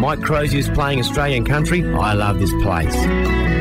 Mike Crozier is playing Australian country, I love this place.